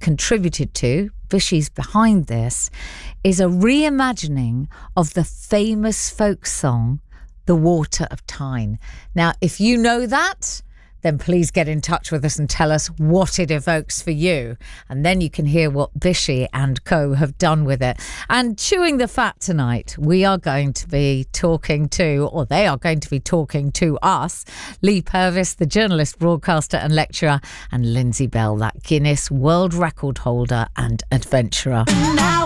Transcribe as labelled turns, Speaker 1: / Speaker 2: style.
Speaker 1: contributed to, Vishy's behind this, is a reimagining of the famous folk song, The Water of Tyne. Now, if you know that, then please get in touch with us and tell us what it evokes for you. And then you can hear what Vishy and co have done with it. And chewing the fat tonight, we are going to be talking to, or they are going to be talking to us, Lee Purvis, the journalist, broadcaster and lecturer, and Lindsay Bell, that Guinness World Record holder and adventurer.
Speaker 2: Now